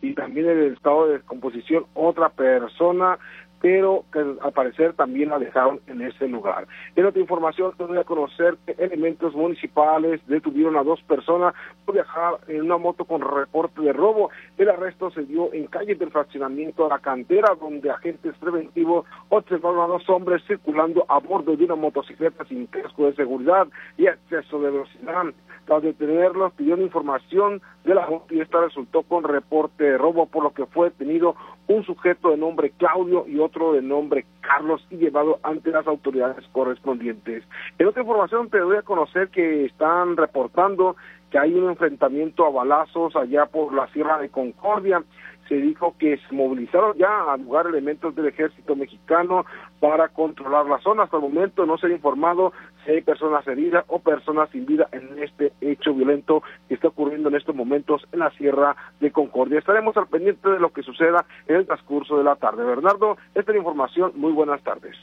y también en el estado de descomposición otra persona, pero que al parecer también la dejaron en ese lugar. En otra información, te doy a conocer que elementos municipales detuvieron a 2 personas por viajar en una moto con reporte de robo. El arresto se dio en calle del fraccionamiento de La Cantera, donde agentes preventivos observaron a 2 hombres circulando a bordo de una motocicleta sin casco de seguridad y exceso de velocidad. Tras detenerlos, pidieron información de la moto y esta resultó con reporte de robo, por lo que fue detenido un sujeto de nombre Claudio y otro de nombre Carlos y llevado ante las autoridades correspondientes. En otra información te doy a conocer que están reportando que hay un enfrentamiento a balazos allá por la Sierra de Concordia. Se dijo que se movilizaron ya al lugar elementos del ejército mexicano para controlar la zona. Hasta el momento no se ha informado si hay personas heridas o personas sin vida en este hecho violento que está ocurriendo en estos momentos en la Sierra de Concordia. Estaremos al pendiente de lo que suceda en el transcurso de la tarde. Bernardo, esta es la información. Muy buenas tardes.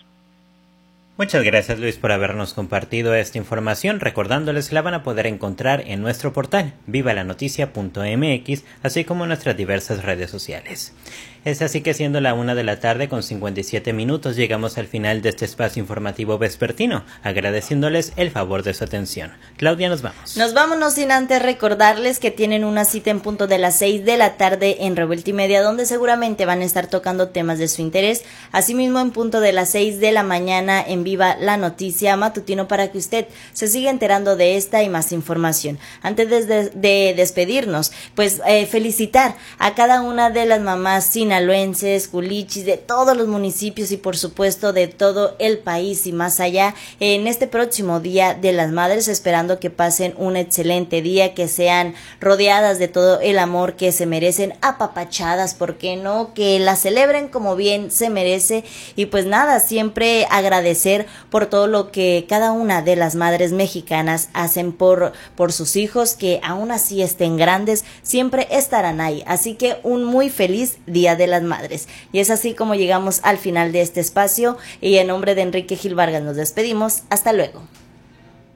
Muchas gracias, Luis, por habernos compartido esta información. Recordándoles que la van a poder encontrar en nuestro portal vivalanoticia.mx, así como en nuestras diversas redes sociales. Es así que siendo la 1:57 p.m, llegamos al final de este espacio informativo vespertino, agradeciéndoles el favor de su atención. Claudia, nos vamos. Nos vamos, no sin antes recordarles que tienen una cita en punto de las 6 de la tarde en Revuelta y Media, donde seguramente van a estar tocando temas de su interés. Asimismo, en punto de las 6 de la mañana en Viva la Noticia matutino, para que usted se siga enterando de esta y más información. Antes de despedirnos, pues felicitar a cada una de las mamás sinaloenses, culichis, de todos los municipios y por supuesto de todo el país y más allá en este próximo Día de las Madres, esperando que pasen un excelente día, que sean rodeadas de todo el amor que se merecen, apapachadas, ¿por qué no? Que la celebren como bien se merece y pues nada, siempre agradecer por todo lo que cada una de las madres mexicanas hacen por sus hijos, que aún así estén grandes, siempre estarán ahí. Así que un muy feliz Día de las Madres. Y es así como llegamos al final de este espacio y en nombre de Enrique Gil Vargas nos despedimos. Hasta luego.